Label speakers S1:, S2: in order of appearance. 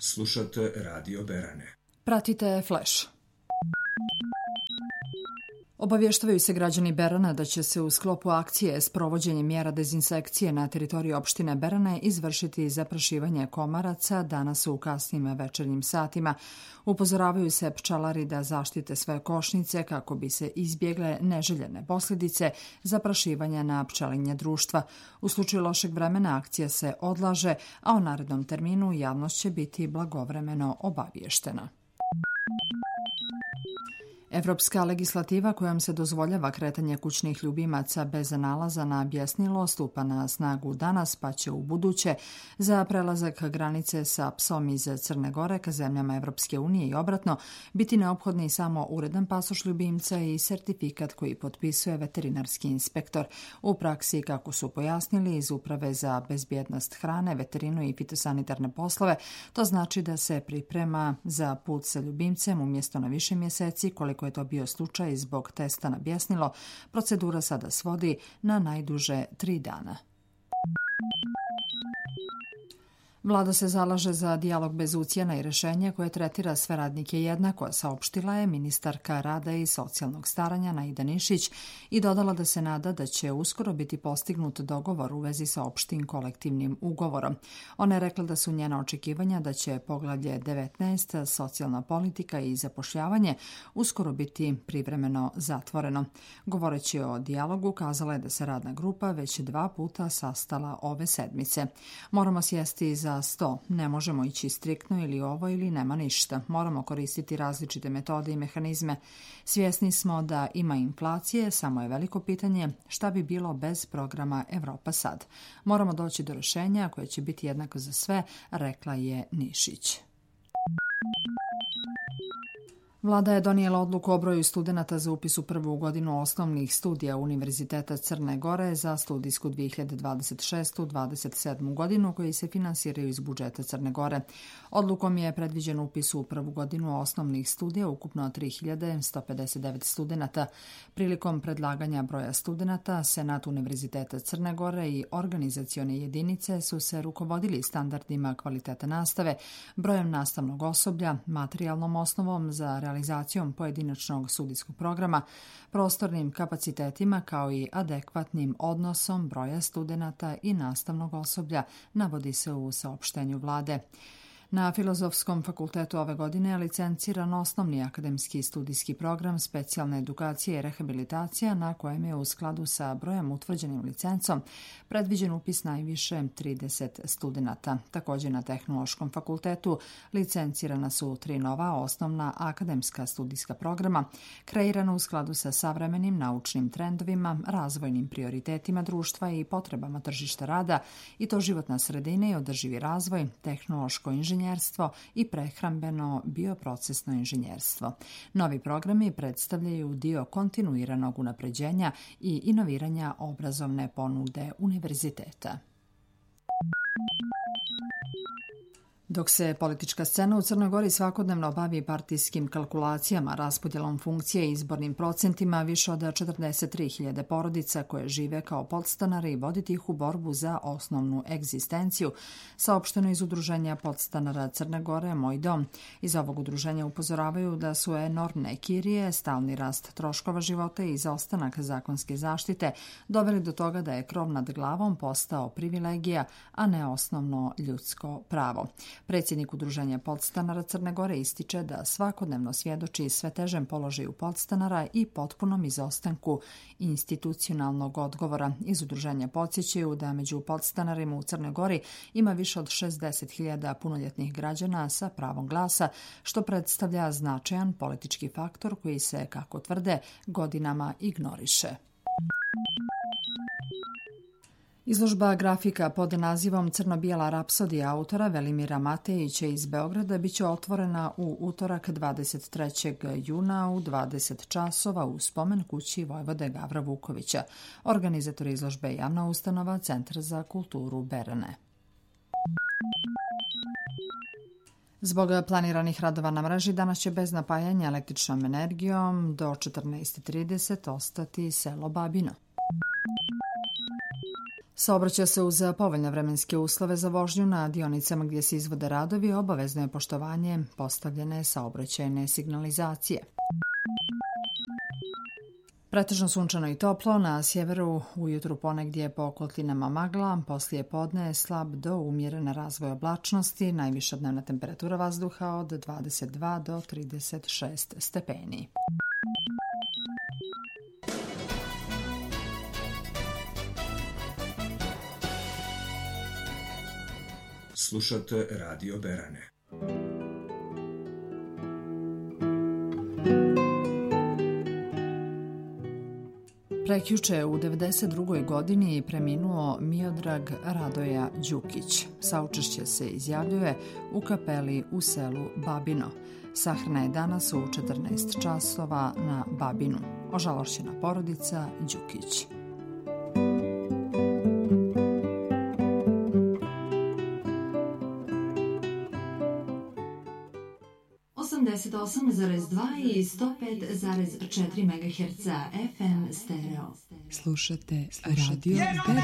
S1: Slušate Radio Berane.
S2: Pratite Flash. Obavještavaju se građani Berana da će se u sklopu akcije s provođenjem mjera dezinsekcije na teritoriji opštine Berane izvršiti zaprašivanje komaraca danas u kasnim večernjim satima. Upozoravaju se pčelari da zaštite svoje košnice kako bi se izbjegle neželjene posljedice zaprašivanja na pčelinje društva. U slučaju lošeg vremena akcija se odlaže, a o narednom terminu javnost će biti blagovremeno obavještena. Evropska legislativa kojom se dozvoljava kretanje kućnih ljubimaca bez nalaza na bjesnilo stupa na snagu danas, pa će u buduće za prelazak granice sa psom iz Crne Gore ka zemljama Evropske unije i obratno biti neophodni samo uredan pasoš ljubimca i sertifikat koji potpisuje veterinarski inspektor. U praksi, kako su pojasnili iz Uprave za bezbjednost hrane, veterinu i fitosanitarne poslove, to znači da se priprema za put sa ljubimcem umjesto na više mjeseci, koliko je to bio slučaj zbog testa na bjesnilo, procedura sada svodi na najduže 3 dana. Vlada se zalaže za dijalog bez ucjena i rješenje koje tretira sve radnike jednako, saopštila je ministarka rada i socijalnog staranja Naida Nišić i dodala da se nada da će uskoro biti postignut dogovor u vezi sa opštim kolektivnim ugovorom. Ona je rekla da su njena očekivanja da će poglavlje 19, socijalna politika i zapošljavanje, uskoro biti privremeno zatvoreno. Govoreći o dijalogu, kazala je da se radna grupa već 2 puta sastala ove sedmice. Moramo sjesti za sto. Ne možemo ići striktno ili ovo ili nema ništa. Moramo koristiti različite metode i mehanizme. Svjesni smo da ima inflacije, samo je veliko pitanje šta bi bilo bez programa Evropa sad. Moramo doći do rješenja koje će biti jednako za sve, rekla je Nišić. Vlada je donijela odluku o broju studenata za upis u prvu godinu osnovnih studija Univerziteta Crne Gore za studijsku 2026-27 godinu koji se finansiraju iz budžeta Crne Gore. Odlukom je predviđen upis u prvu godinu osnovnih studija ukupno 3159 studenata. Prilikom predlaganja broja studenata, Senat Univerziteta Crne Gore i organizacione jedinice su se rukovodili standardima kvaliteta nastave, brojem nastavnog osoblja, materijalnom osnovom za realizacijom pojedinačnog studijskog programa, prostornim kapacitetima kao i adekvatnim odnosom broja studenata i nastavnog osoblja, navodi se u saopštenju vlade. Na Filozofskom fakultetu ove godine je licenciran osnovni akademski studijski program specijalne edukacije i rehabilitacija na kojem je u skladu sa brojem utvrđenim licencom predviđen upis najviše 30 studenata. Također na Tehnološkom fakultetu licencirana su 3 nova osnovna akademska studijska programa kreirana u skladu sa savremenim naučnim trendovima, razvojnim prioritetima društva i potrebama tržišta rada i to životna sredina i održivi razvoj, tehnološko inženjerstvo i prehrambeno bioprocesno inženjerstvo. Novi programi predstavljaju dio kontinuiranog unapređenja i inoviranja obrazovne ponude univerziteta. Dok se politička scena u Crnoj Gori svakodnevno bavi partijskim kalkulacijama, raspodjelom funkcije i izbornim procentima, više od 43.000 porodica koje žive kao podstanari voditi ih u borbu za osnovnu egzistenciju, saopšteno iz Udruženja podstanara Crne Gore Moj dom. Iz ovog udruženja upozoravaju da su enormne kirije, stalni rast troškova života i izostanak zakonske zaštite doveli do toga da je krov nad glavom postao privilegija, a ne osnovno ljudsko pravo. Predsjednik Udruženja podstanara Crne Gore ističe da svakodnevno svjedoči sve težem položaju podstanara i potpunom izostanku institucionalnog odgovora. Iz udruženja podsjećaju da među podstanarima u Crnoj Gori ima više od 60.000 punoljetnih građana sa pravom glasa, što predstavlja značajan politički faktor koji se, kako tvrde, godinama ignoriše. Izložba grafika pod nazivom Crno-bijela rapsodija autora Velimira Matejića iz Beograda biće otvorena u utorak 23. juna u 20 časova u spomen kući Vojvode Gavra Vukovića. Organizator izložbe je javna ustanova Centar za kulturu Berane. Zbog planiranih radova na mreži danas će bez napajanja električnom energijom do 14:30 ostati selo Babino. Saobraća se uz povoljne vremenske uslove za vožnju na dionicama gdje se izvode radovi, obavezno je poštovanje postavljene saobraćajne signalizacije. Pretežno sunčano i toplo, na sjeveru ujutru ponegdje po okotlinama magla, poslije podne slab do umjeren razvoj oblačnosti, najviša dnevna temperatura vazduha od 22 do 36 stepeni.
S1: Slušate Radio Berane.
S2: Prekjuče u 92. godini preminuo Miodrag Radoja Đukić. Saučešće se izjavljuje u kapeli u selu Babino. Sahrana je danas u 14 časova na Babinu. Ožalošćena porodica Đukić.
S3: I 105,4 MHz FM stereo.
S4: Slušate Radio Berane.